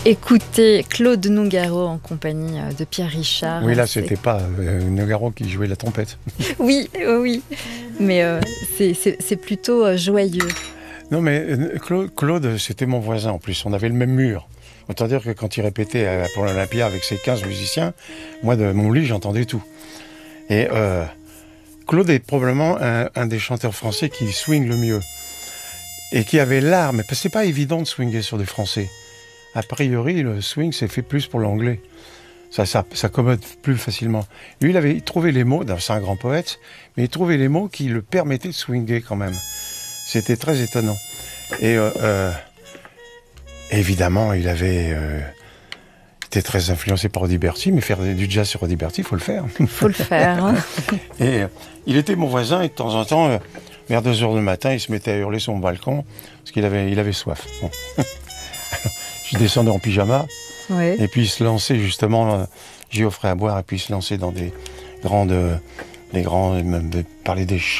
écouter Claude Nougaro en compagnie de Pierre Richard. Oui, là, c'était pas Nougaro qui jouait la trompette. Oui, oui, mais c'est plutôt joyeux. Non, mais Claude, c'était mon voisin en plus. On avait le même mur. Autant dire que quand il répétait pour l'Olympia avec ses 15 musiciens, moi, de mon lit, j'entendais tout. Et Claude est probablement un des chanteurs français qui swing le mieux. Et qui avait l'art, mais c'est pas évident de swinger sur des Français. A priori, le swing, c'est fait plus pour l'anglais. Ça s'accommode plus facilement. Lui, il avait trouvé les mots, c'est un grand poète, mais il trouvait les mots qui le permettaient de swinger quand même. C'était très étonnant. Et évidemment, il était très influencé par Audie Berty, mais faire du jazz sur Audie Berty, il faut le faire. Il faut le faire. Hein. Et il était mon voisin, et de temps en temps, vers 2 heures du matin, il se mettait à hurler sur mon balcon, parce qu'il avait soif. Bon. Alors, je descendais en pyjama, Ouais. et puis il se lançait justement, j'y offrais à boire, et puis il se lançait dans des grandes, même parler des chants.